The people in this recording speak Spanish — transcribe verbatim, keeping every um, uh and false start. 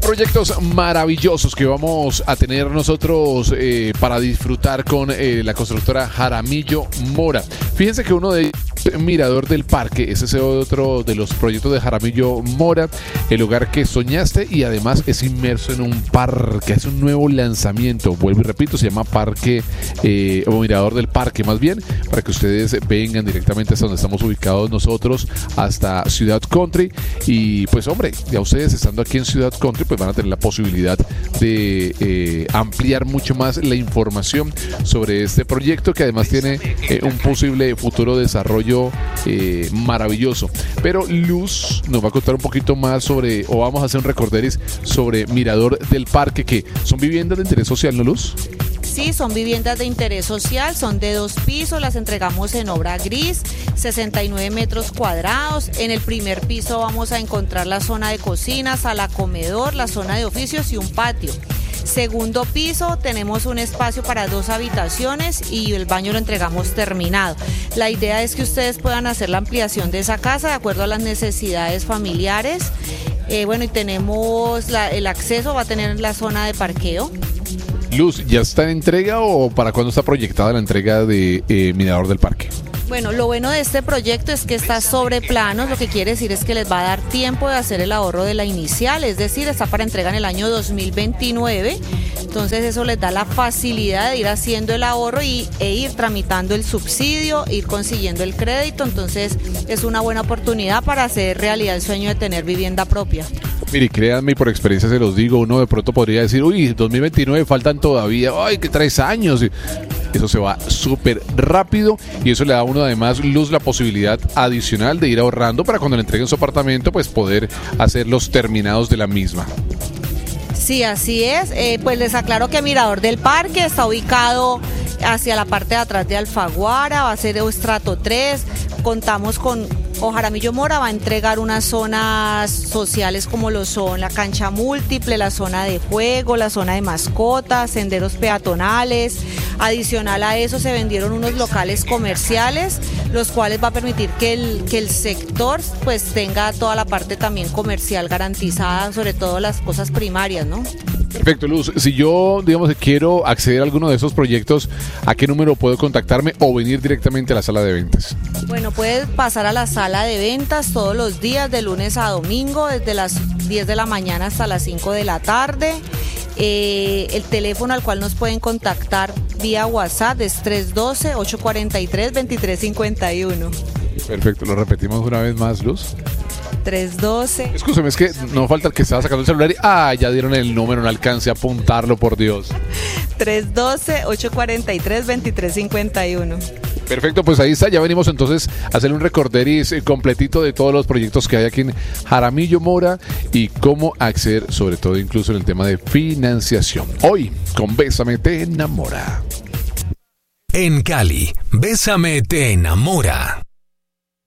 proyectos maravillosos que vamos a tener nosotros eh, para disfrutar con eh, la constructora Jaramillo Mora. Fíjense que uno de ellos, Mirador del Parque, ese es otro de los proyectos de Jaramillo Mora, el lugar que soñaste, y además es inmerso en un parque, es un nuevo lanzamiento, vuelvo y repito, se llama Parque eh, o Mirador del Parque más bien, para que ustedes vengan directamente hasta donde estamos ubicados nosotros, hasta Ciudad Country. Y pues hombre, ya ustedes estando aquí en Ciudad Country pues van a tener la posibilidad de eh, ampliar mucho más la información sobre este proyecto, que además tiene eh, un posible futuro desarrollo eh, maravilloso. Pero Luz nos va a contar un poquito más sobre, o vamos a hacer un recorderis sobre Mirador del Parque, que son viviendas de interés social, ¿no, Luz? Sí, son viviendas de interés social, son de dos pisos, las entregamos en obra gris, sesenta y nueve metros cuadrados. En el primer piso vamos a encontrar la zona de cocina, sala comedor, la zona de oficios y un patio. Segundo piso tenemos un espacio para dos habitaciones y el baño lo entregamos terminado. La idea es que ustedes puedan hacer la ampliación de esa casa de acuerdo a las necesidades familiares. Eh, bueno, y tenemos la, el acceso, va a tener la zona de parqueo. Luz, ¿ya está en entrega o para cuándo está proyectada la entrega de eh, Mirador del Parque? Bueno, lo bueno de este proyecto es que está sobre planos, lo que quiere decir es que les va a dar tiempo de hacer el ahorro de la inicial, es decir, está para entrega en el año dos mil veintinueve, entonces eso les da la facilidad de ir haciendo el ahorro y, e ir tramitando el subsidio, ir consiguiendo el crédito, entonces es una buena oportunidad para hacer realidad el sueño de tener vivienda propia. Mire, créanme, por experiencia se los digo, uno de pronto podría decir, uy, dos mil veintinueve faltan todavía, ay, que tres años. Eso se va súper rápido y eso le da a uno además, Luz, la posibilidad adicional de ir ahorrando para cuando le entreguen su apartamento, pues poder hacer los terminados de la misma. Sí, así es. Eh, pues les aclaro que Mirador del Parque está ubicado hacia la parte de atrás de Alfaguara, va a ser estrato tres, contamos con... O Jaramillo Mora va a entregar unas zonas sociales como lo son la cancha múltiple, la zona de juego, la zona de mascotas, senderos peatonales. Adicional a eso se vendieron unos locales comerciales, los cuales va a permitir que el, que el sector pues tenga toda la parte también comercial garantizada, sobre todo las cosas primarias, ¿no? Perfecto, Luz. Si yo, digamos, quiero acceder a alguno de esos proyectos, ¿a qué número puedo contactarme o venir directamente a la sala de ventas? Bueno, puedes pasar a la sala de ventas todos los días, de lunes a domingo, desde las diez de la mañana hasta las cinco de la tarde. Eh, el teléfono al cual nos pueden contactar vía WhatsApp es tres uno dos, ocho cuatro tres, dos tres cinco uno. Perfecto, lo repetimos una vez más, Luz. tres uno dos. Escúchame, es que no falta el que estaba sacando el celular y ah, ya dieron el número, no alcance a apuntarlo, por Dios. tres uno dos, ocho cuatro tres, dos tres cinco uno. Perfecto, pues ahí está, ya venimos entonces a hacer un recorderis completito de todos los proyectos que hay aquí en Jaramillo Mora y cómo acceder, sobre todo incluso en el tema de financiación. Hoy, con Bésame te enamora. En Cali, Bésame te enamora.